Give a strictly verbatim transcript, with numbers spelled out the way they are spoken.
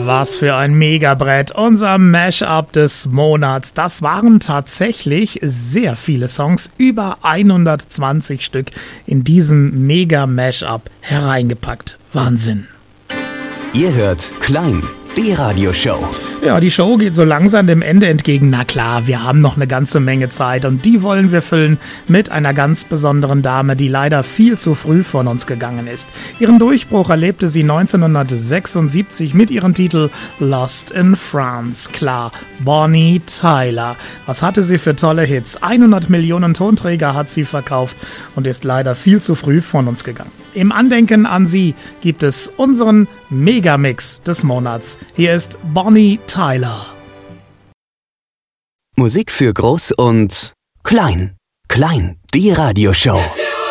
Was für ein Megabrett, unser Mashup des Monats. Das waren tatsächlich sehr viele Songs, über hundertzwanzig Stück in diesem Mega-Mashup hereingepackt. Wahnsinn. Ihr hört Klein, die Radioshow. Ja, die Show geht so langsam dem Ende entgegen. Na klar, wir haben noch eine ganze Menge Zeit und die wollen wir füllen mit einer ganz besonderen Dame, die leider viel zu früh von uns gegangen ist. Ihren Durchbruch erlebte sie neunzehnhundertsechsundsiebzig mit ihrem Titel Lost in France. Klar, Bonnie Tyler. Was hatte sie für tolle Hits? hundert Millionen Tonträger hat sie verkauft und ist leider viel zu früh von uns gegangen. Im Andenken an sie gibt es unseren Megamix des Monats. Hier ist Bonnie Tyler. Musik für Groß und Klein. Klein, die Radioshow.